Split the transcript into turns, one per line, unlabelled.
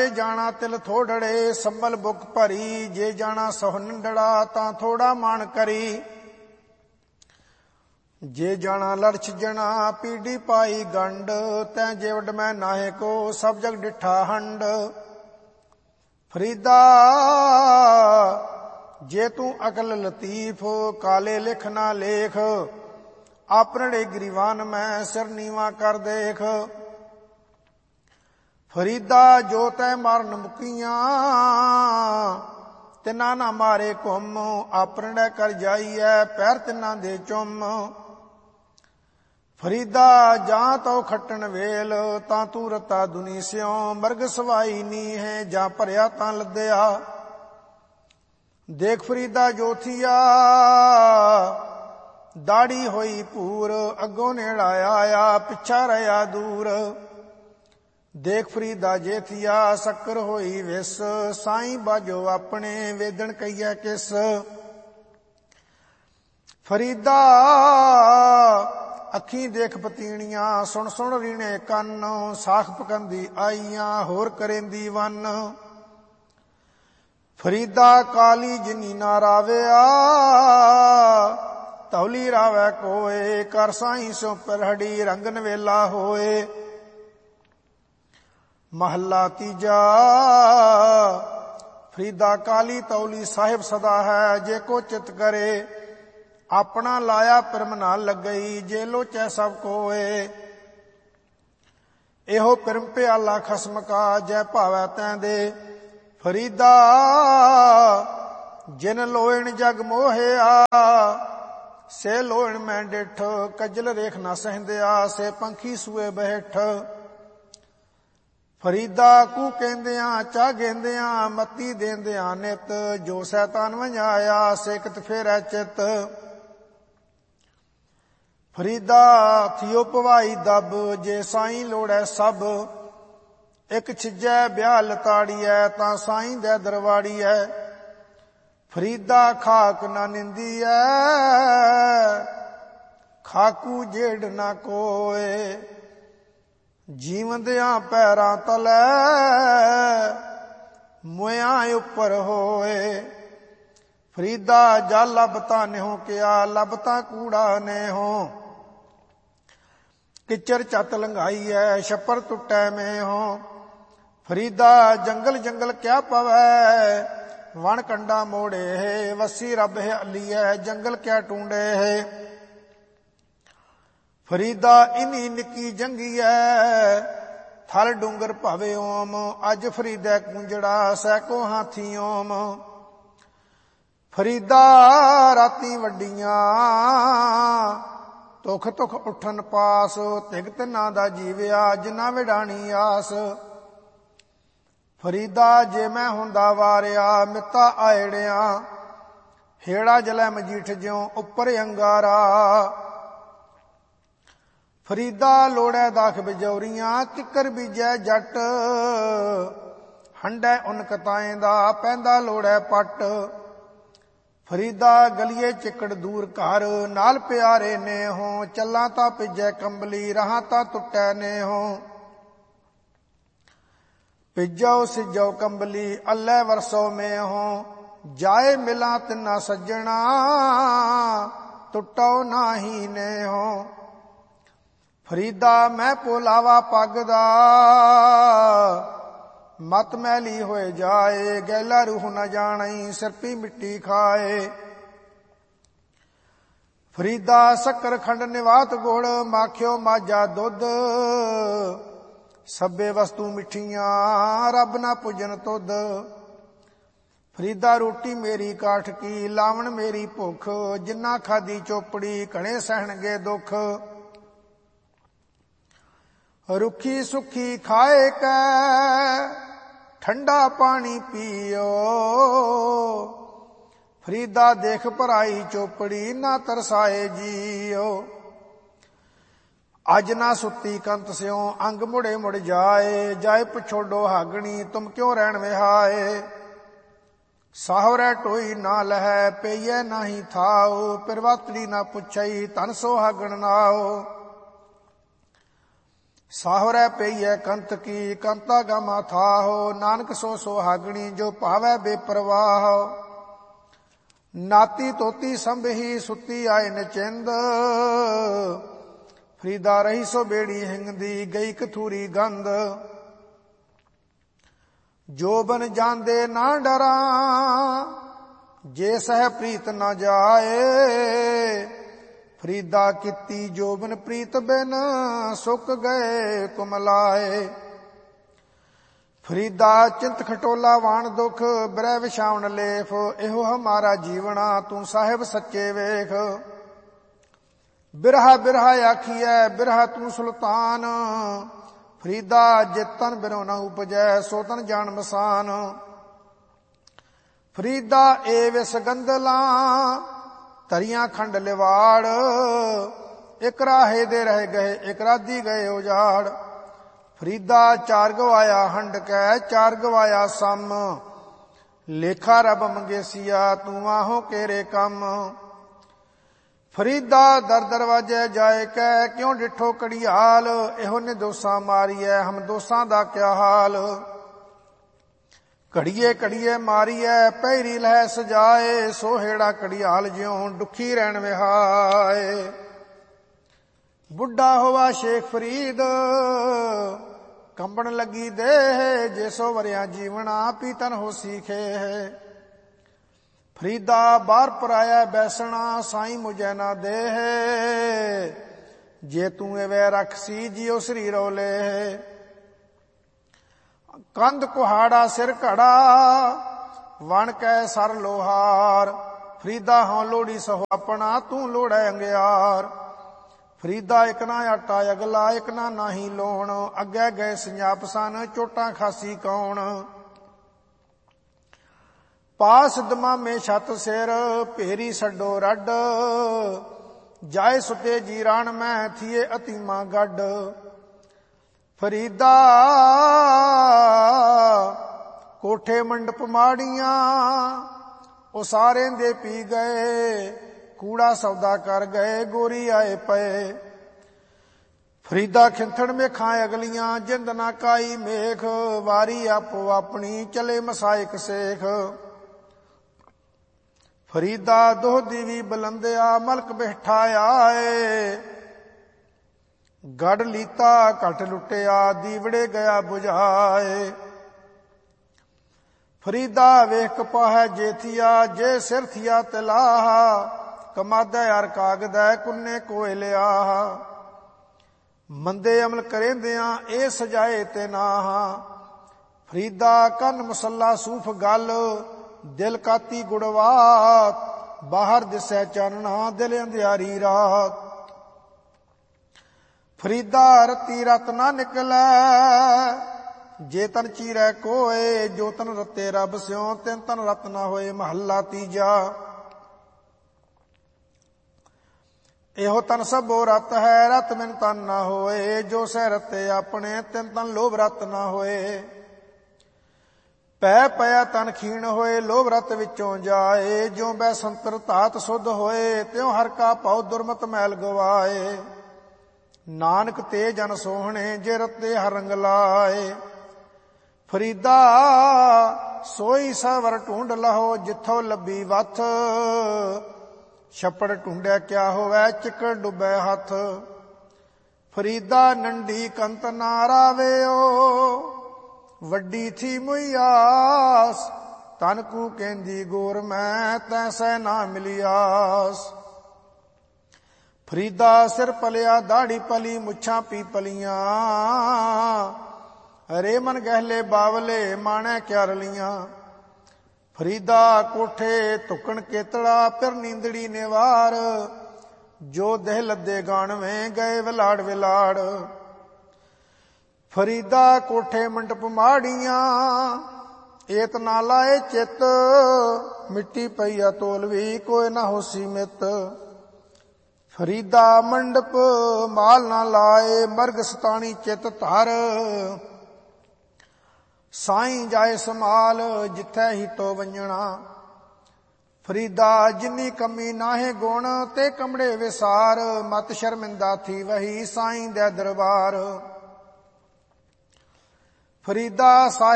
ਜੇ ਜਾਣਾ ਤਿਲ ਥੋੜੜੇ, ਸੰਭਲ ਬੁੱਕ ਭਰੀ। ਜੇ ਜਾਣਾ ਸਹੁ ਨੰਡੜਾ, ਤਾਂ ਥੋੜਾ ਮਾਣ ਕਰੀ। ਜੇ ਜਾਣਾ ਲੜ ਛਿਜਣਾ, ਪੀੜੀ ਪਾਈ ਗੰਢ। ਤੈਂ ਜੇ ਵੱਡ ਮੈਂ ਨਾਹੇ ਕੋ, ਸਭ ਜਗ ਡਿਠਾ ਹੰਡ। ਫਰੀਦਾ ਜੇ ਤੂੰ ਅਕਲ ਲਤੀਫ, ਕਾਲੇ ਲਿਖ ਨਾ ਲੇਖ। ਆਪਣੜੇ ਗਰੀਵਾਨ ਮੈਂ, ਸਿਰ ਨੀਵਾ ਕਰ ਦੇਖ। ਫਰੀਦਾ ਜੋ ਤੈ ਮਾਰਨ ਮੁਕੀਆਂ, ਤਿੰਨਾ ਨਾ ਮਾਰੇ ਘੁੰਮ। ਆਪਣੜੇ ਕਰ ਜਾਈਐ, ਪੈਰ ਤਿੰਨਾਂ ਦੇ ਚੁੰਮ। ਫਰੀਦਾ ਜਾਂ ਤਉ ਖੱਟਣ ਵੇਲ, ਤਾਂ ਤੂੰ ਰਤਾ ਦੁਨੀ ਸਿਉ। ਮਰਗ ਸਵਾਈ ਨੀ ਹੈ, ਜਾਂ ਭਰਿਆ ਤਾਂ ਲੱਦਿਆ। ਦੇਖ ਫਰੀਦਾ ਜੋਥੀਆ, ਦਾੜੀ ਹੋਈ ਭੂਰ। ਅੱਗੋਂ ਨੇੜਾ ਆਇਆ, ਪਿੱਛਾ ਰਿਹਾ ਦੂਰ। ਦੇਖ ਫਰੀਦਾ ਜੇਥੀਆ, ਸ਼ੱਕਰ ਹੋਈ ਵਿਸ। ਸਾਈਂ ਬਾਜੋ ਆਪਣੇ, ਵੇਦਣ ਕਹੀਐ ਕਿਸ। ਫਰੀਦਾ ਅੱਖੀਂ ਦੇਖ ਪਤੀਣੀਆਂ, ਸੁਣ ਸੁਣ ਰੀਣੇ ਕੰਨ। ਸਾਖ ਪਕੰਦੀ ਆਈਆਂ, ਹੋਰ ਕਰੇਂਦੀ ਵੰਨ। ਫਰੀਦਾ ਕਾਲੀ ਜਿਨੀ ਨਾ ਰਾਵਿਆ, ਧੌਲੀ ਰਾਵੈ ਕੋਏ। ਕਰ ਸਾਈਂ ਸੋ ਪਰਹੜੀ, ਰੰਗ ਨਵੇਲਾ ਹੋਏ। ਮਹੱਲਾ ਤੀਜਾ। ਫਰੀਦਾ ਕਾਲੀ ਤੌਲੀ ਸਾਹਿਬ ਸਦਾ ਹੈ। ਜੇ ਕੋ ਚਿਤ ਕਰੇ, ਆਪਣਾ ਲਾਇਆ ਪਿਰਮ ਨਾ ਲੱਗਈ। ਜੇ ਲੋਚੈ ਸਭ ਕੋਏ। ਇਹੋ ਪਿਰਮ ਪਿਆਲਾ ਖਸਮ ਕਾ, ਜੈ ਭਾਵੈ ਤੈਂ ਦੇ। ਫਰੀਦਾ ਜਿਨ ਲੋਇਣ ਜਗ ਮੋਹਿਆ, ਸੇ ਲੋਇਣ ਮੈਂ ਡਿਠ। ਕੱਜਲ ਰੇਖ ਨਾ ਸਹਿੰਦਿਆ, ਸੇ ਪੰਖੀ ਸੂਏ ਬੈਠ। ਫਰੀਦਾ ਕੂ ਕਹਿੰਦਿਆਂ, ਚਾਹ ਗੇਂਦਿਆਂ, ਮੱਤੀ ਦੇਂਦਿਆਂ ਨਿਤ। ਜੋ ਸੈਤਾਨ ਵੰਝਾਇਆ, ਸੇ ਕਿਤ ਫੇਰੈ ਚਿਤ। ਫਰੀਦਾ ਥਿਓ ਭਵਾਈ ਦਬ, ਜੇ ਸਾਈਂ ਲੋੜੈ ਸਭ। ਇੱਕ ਛਿਜੈ ਵਿਆਹ ਲਤਾੜੀਐ, ਤਾਂ ਸਾਈਂ ਦੇ ਦਰਵਾੜੀਐ। ਫਰੀਦਾ ਖਾਕ ਨਾ ਨਿੰਦੀਐ, ਖਾਕੂ ਜੇੜ ਨਾ ਕੋਏ। ਜੀਵੰਦਿਆਂ ਪੈਰਾਂ ਤਲੈ, ਮੁਇਆਂ ਉੱਪਰ ਹੋਏ। ਫਰੀਦਾ ਜਾ ਲੱਭ ਤਾਂ ਨਿਹੋ ਕਿਆ, ਲੱਭ ਤਾਂ ਕੂੜਾ ਨੇਹੋ। ਕਿਚਰ ਚੱਤ ਲੰਘਾਈ ਐ, ਛੱਪਰ ਟੁੱਟੈ ਮੇਹੋ। ਫਰੀਦਾ ਜੰਗਲ ਜੰਗਲ ਕਿਆ ਪਵੈ, ਵਣ ਕੰਡਾ ਮੋੜੇ ਹੈ। ਵਸੀ ਰੱਬ ਹੈ ਅਲੀਐ, ਜੰਗਲ ਕਿਆ ਟੂੰਡੇ ਹੈ। ਫਰੀਦਾ ਇਨੀ ਨਿੱਕੀ ਜੰਗੀਐ, ਥਲ ਡੂੰਗਰ ਭਾਵੇ ਓਮ। ਅੱਜ ਫਰੀਦਾ ਕੂੰਜੜਾ, ਸੈਕੋ ਹਾਥੀ ਓਮ। ਫਰੀਦਾ ਰਾਤੀ ਵੱਡੀਆਂ, ਤੁਖ ਤੁਖ ਉੱਠਣ ਪਾਸ। ਤਿਗ ਤਿੰਨਾਂ ਦਾ ਜੀਵਿਆ, ਜਿਨਾ ਵਿਡਾਣੀ ਆਸ। ਫਰੀਦਾ ਜੇ ਮੈਂ ਹੁੰਦਾ ਵਾਰਿਆ, ਮਿੱਤਾ ਆਇੜਿਆਂ। ਹੇੜਾ ਜਲੈ ਮਜੀਠ ਜਿਉ, ਉੱਪਰ ਅੰਗਾਰਾ। ਫਰੀਦਾ ਲੋੜੈ ਦਾਖ ਬਿਜੌਰੀਆਂ, ਕਿੱਕਰ ਬੀਜੈ ਜੱਟ। ਹੰਡੈ ਉਨ ਕਤਾਏਂ ਦਾ, ਪੈਂਦਾ ਲੋੜੈ ਪੱਟ। ਫਰੀਦਾ ਗਲੀਏ ਚਿੱਕੜ ਦੂਰ ਘਰ, ਨਾਲ ਪਿਆਰੇ ਨੇਹੋ। ਚੱਲਾਂ ਤਾਂ ਭਿੱਜੈ ਕੰਬਲੀ, ਰਹਾਂ ਤਾਂ ਟੁੱਟੈ ਨੇਹੋ। ਭਿੱਜੋ ਸਿਜੋ ਕੰਬਲੀ, ਅੱਲੇ ਵਰਸੋ ਮੇਹੋ। ਜਾਏ ਮਿਲਾਂ ਤਿੰਨਾ ਸੱਜਣਾ, ਟੁੱਟੋ ਨਾਹੀ ਨੇਹੋ। ਫਰੀਦਾ ਮੈਂ ਪੋਲਾਵਾ ਪੱਗ ਦਾ, ਮਤ ਮੈਲੀ ਹੋਏ ਜਾਏ। ਗੈਲਾ ਰੂਹ ਨ ਜਾਣਈ, ਸਿਰਪੀ ਮਿੱਟੀ ਖਾਏ। ਫਰੀਦਾ ਸ਼ੱਕਰ ਖੰਡ ਨਿਵਾਤ ਗੁੜ, ਮਾਖਿਓ ਮਾਝਾ ਦੁੱਧ। ਸਭੇ ਵਸਤੂ ਮਿੱਠੀਆਂ, ਰੱਬ ਨਾ ਪੁੱਜਨ ਤੁਧ। ਫਰੀਦਾ ਰੋਟੀ ਮੇਰੀ ਕਾਠ ਕੀ, ਲਾਵਣ ਮੇਰੀ ਭੁੱਖ। ਜਿੰਨਾ ਖਾਦੀ ਚੋਪੜੀ, ਘਣੇ ਸਹਿਣਗੇ ਦੁੱਖ। ਰੁੱਖੀ ਸੁੱਖੀ ਖਾਏ ਕੈ, ਠੰਡਾ ਪਾਣੀ ਪੀਓ। ਫਰੀਦਾ ਦੇਖ ਭਰਾਈ ਚੋਪੜੀ, ਨਾ ਤਰਸਾਏ ਜੀਓ। ਅੱਜ ਨਾ ਸੁੱਤੀ ਕੰਤ ਸਿਉ, ਅੰਗ ਮੁੜੇ ਮੁੜ ਜਾਏ। ਜਾਏ ਪਛੋਡੋ ਹਾਗਣੀ, ਤੁਮ ਕਿਉਂ ਰਹਿਣ ਵਿਹਾਏ। ਸਾਹਵਰੈ ਟੋਈ ਨਾ ਲਹੈ, ਪਈਐ ਨਾਹੀ ਥਾਉ। ਪਿਰਵਾਤੜੀ ਨਾ ਪੁੱਛਈ, ਧਨ ਸੁਹਾਗਣ ਨਾਉ। ਸਾਹਵਰੈ ਪਈਐ ਕੰਤ ਕੀ ਕੰਤਾ ਗਾਮਾ ਥਾਹੋ। ਨਾਨਕ ਸੋ ਸੁਹਾਗਣੀ ਜੋ ਭਾਵੈ ਬੇਪਰਵਾਹ। ਨਾਤੀ ਤੋਤੀ ਸੰਭਹੀ ਸੁੱਤੀ ਆਏ ਨਚਿੰਦ। ਫਰੀਦਾ ਰਹੀ ਸੋ ਬੇੜੀ ਹਿੰਗਦੀ ਗਈ ਕਥੂਰੀ ਗੰਧ। ਜੋ ਬਨ ਜਾਂਦੇ ਨਾ ਡਰਾਂ ਜੇ ਸਹਿ ਪ੍ਰੀਤ ਨਾ ਜਾਏ। ਫਰੀਦਾ ਕੀਤੀ ਜੋਬਨ ਪ੍ਰੀਤ ਬਿਨ ਸੁੱਕ ਗਏ ਕੁਮਲਾਏ। ਫਰੀਦਾ ਚਿੰਤ ਖਟੋਲਾ ਵਾਣ ਦੁਖ ਬਿਰਹਿ ਵਿਛਾਵਣ ਲੇਫ। ਇਹੋ ਹਮਾਰਾ ਜੀਵਣਾ ਤੂੰ ਸਾਹਿਬ ਸੱਚੇ ਵੇਖ। ਬਿਰਹਾ ਬਿਰਹਾ ਆਖੀਐ ਬਿਰਹਾ ਤੂੰ ਸੁਲਤਾਨ। ਫਰੀਦਾ ਜੇ ਤਨ ਬਿਰੋ ਨਾ ਉਪਜੈ ਸੋ ਤਨ ਜਾਣ ਮਸਾਨ। ਫਰੀਦਾ ਏ ਵਿਸ ਗੰਦਲਾਂ ਧਰੀਆਂ ਖੰਡ ਲਿਵਾੜ। ਇਕ ਰਾਹੇ ਦੇ ਰਹਿ ਗਏ ਇਕ ਰਾਧੀ ਗਏ ਉਜਾੜ। ਫਰੀਦਾ ਚਾਰ ਗਵਾਇਆ ਹੰਡ ਕੈ ਚਾਰ ਗਵਾਇਆ ਸਮ। ਲੇਖਾ ਰੱਬ ਮੰਗੇਸੀਆ ਤੂੰ ਆਹੋ ਕੇਰੇ ਕੰਮ। ਫਰੀਦਾ ਦਰ ਦਰਵਾਜੇ ਜਾਏ ਕੈ ਕਿਉਂ ਡਿਠੋ ਕੜੀਆਲ। ਇਹੋ ਨੇ ਦੋਸਾਂ ਮਾਰੀਐ ਹਮ ਦੋਸਾਂ ਦਾ ਕਿਆ ਹਾਲ। ਘੜੀਏ ਘੜੀਏ ਮਾਰੀਐ ਪਹਿਰੀ ਲਹਿ ਸਜਾਏ। ਸੋਹੇੜਾ ਕੜੀਆਲ ਜਿਉਂ ਦੁਖੀ ਰਹਿਣ ਵਿਹਾਏ। ਬੁੱਢਾ ਹੋਵਾ ਸ਼ੇਖ ਫਰੀਦ ਕੰਬਣ ਲੱਗੀ ਦੇਹ। ਜੇ ਸੋ ਵਰਿਆ ਜੀਵਣਾ ਪੀਤਨ ਹੋਸੀ ਖੇਹ। ਫਰੀਦਾ ਬਾਹਰ ਪਰਾਇਆ ਬੈਸਣਾ ਸਾਈਂ ਮੁਝੈ ਨਾ ਦੇਹ। ਜੇ ਤੂੰ ਐਵੇਂ ਰਖਸੀ ਜਿਉ ਸਰੀਰੋ ਲੈ। ਕੰਧ ਕੁਹਾੜਾ ਸਿਰ ਘੜਾ ਵਣ ਕੈ ਸਰ ਲੋਹਾਰ। ਫਰੀਦਾ ਹਾਂ ਲੋੜੀ ਸਹੁ ਆਪਣਾ ਤੂੰ ਲੋੜੈ ਅੰਗਿਆਰ। ਫਰੀਦਾ ਇਕ ਨਾ ਆਟਾ ਅਗਲਾ ਇਕ ਨਾ ਨਾਹੀ ਲੋਣ। ਅੱਗੇ ਗਏ ਸੰਜਾਪ ਸਨ ਚੋਟਾਂ ਖਾਸੀ ਕੌਣ। ਪਾਸ ਦਮਾਮੇ ਛੱਤ ਸਿਰ ਭੇਰੀ ਛੱਡੋ ਰੱਡ। ਜਾਏ ਸੁਤੇ ਜੀਰਾਣ ਮੈਂ ਥੀਏ ਅਤੀਮਾ ਗੱਡ। ਫਰੀਦਾ ਕੋਠੇ ਮੰਡਪ ਮਾੜੀਆਂ ਉਹ ਸਾਰੇ ਦੇ ਪੀ ਗਏ। ਕੂੜਾ ਸੌਦਾ ਕਰ ਗਏ ਗੋਰੀ ਆਏ ਪਏ। ਫਰੀਦਾ ਖਿੰਥੜ ਮੇਖਾਂ ਅਗਲੀਆਂ ਜਿੰਦ ਨਾ ਕਾਈ ਮੇਖ। ਵਾਰੀ ਆਪੋ ਆਪਣੀ ਚਲੇ ਮਸਾਇਕ ਸੇਖ। ਫਰੀਦਾ ਦੋਹਦੀ ਵੀ ਬਲੰਦਿਆ ਮਲਕ ਬੈਠਾ ਆਏ। ਗੜ ਲੀਤਾ ਘਟ ਲੁੱਟਿਆ ਦੀਵੜੇ ਗਿਆ ਬੁਝਾਏ। ਫਰੀਦਾ ਵੇਖ ਕਪਾਹੈ ਜੇਥੀਆ ਜੇ ਸਿਰ ਥੀਆ ਤਲਾਹ। ਕਮਾਦਾ ਯਾਰ ਕਾਗਦੈ ਕੁੰਨੇ ਕੋਇ ਲਿਆ। ਮੰਦੇ ਅਮਲ ਕਰੇਂਦਿਆਂ ਇਹ ਸਜਾਏ ਤੇ ਨਾਹ। ਫਰੀਦਾ ਕੰਨ ਮੁਸੱਲਾ ਸੂਫ ਗਲ ਦਿਲ ਕਾਤੀ ਗੁੜਵਾਤ। ਬਾਹਰ ਦਿਸੈ ਚਾਨਣਾ ਦਿਲ ਅੰਧਿਆਰੀ ਰਾਤ। ਫਰੀਦਾ ਰਤੀ ਰਤ ਨਾ ਨਿਕਲੈ ਜੇ ਤਨ ਚੀਰੈ ਕੋਏ। ਜੋ ਤਨ ਰਤੇ ਰੱਬ ਸਿਉ ਤਿਨ ਤਨ ਰਤ ਨਾ ਹੋਏ। ਮਹੱਲਾ ਤੀਜਾ। ਇਹੋ ਤਨ ਸਭੋ ਰਤ ਹੈ ਰਤ ਮਿਨ ਤਨ ਨਾ ਹੋਏ। ਜੋ ਸਹਿ ਰਤੇ ਆਪਣੇ ਤਿਨ ਤਨ ਲੋਭ ਰਤ ਨਾ ਹੋਏ। ਪੈ ਪਿਆ ਤਨ ਖੀਣ ਹੋਏ ਲੋਭ ਰਤ ਵਿੱਚੋਂ ਜਾਏ। ਜਿਉ ਬੈ ਸੰਤਰ ਧਾਤ ਸੁਧ ਹੋਏ ਤਿਉ ਹਰ ਕਾ ਭਉ ਦੁਰਮਤ ਮੈਲ ਗਵਾਏ। ਨਾਨਕ ਤੇ ਜਨ ਸੋਹਣੇ ਜੇ ਰਤੇ ਹਰ ਰੰਗ ਲਾਏ। ਫਰੀਦਾ ਸੋਈ ਸਵਰ ਢੂੰਡ ਲਹੋ ਜਿੱਥੋਂ ਲੱਭੀ ਵੱਥ। ਛੱਪੜ ਢੂੰਡਿਆ ਕਿਆ ਹੋਵੈ ਚਿੱਕੜ ਡੁੱਬੈ ਹੱਥ। ਫਰੀਦਾ ਨੰਢੀ ਕੰਤ ਨਾ ਰਾਵਿਓ ਵੱਡੀ ਥੀ ਮੁਈਆਸ। ਤਨ ਕੂ ਕਹਿੰਦੀ ਗੋਰ ਮੈਂ ਤੈਸੈ ਨਾ ਮਿਲਿਆਸ। ਫਰੀਦਾ ਸਿਰ ਪਲਿਆ ਦਾੜੀ ਪਲੀ ਮੁੱਛਾਂ ਪੀਪਲੀਆਂ। ਹਰੇ ਮਨ ਗਹਿਲੇ ਬਾਵਲੇ ਮਾਣੈ ਕਿਆ ਰਲੀਆਂ। ਫਰੀਦਾ ਕੋਠੇ ਧੁੱਕਣ ਕੇਤੜਾ ਫਿਰ ਨੀਂਦੜੀ ਨਿਵਾਰ। ਜੋ ਦੇਹ ਲੱਦੇ ਗਾਣਵੇਂ ਗਏ ਵਿਲਾੜ ਵਿਲਾੜ। ਫਰੀਦਾ ਕੋਠੇ ਮੰਡਪ ਮਾੜੀਆਂ ਏਤ ਨਾ ਲਾਏ ਚਿੱਤ। ਮਿੱਟੀ ਪਈਆ ਤੋਲਵੀ ਕੋਈ ਨਾ ਹੋਸੀ ਮਿੱਤ। ਫਰੀਦਾ ਮੰਡਪ ਮਾਲ ਨਾ ਲਾਏ ਮਰਗ ਸਤਾਣੀ ਚਿੱਤ ਧਰ। ਸਾਈਂ ਜਾਏ ਸਮਾਲ ਜਿੱਥੈ ਹੀ ਤੋ ਵੰਜਣਾ। ਫਰੀਦਾ ਜਿੰਨੀ ਕਮੀ ਨਾਹੇ ਗੁਣ ਤੇ ਕਮੜੇ ਵਿਸਾਰ। ਮਤ ਸ਼ਰਮਿੰਦਾ ਥੀ ਵਹੀ ਸਾਈਂ ਦੇ ਦਰਬਾਰ। ਫਰੀਦਾ ਸਾਹਿਬ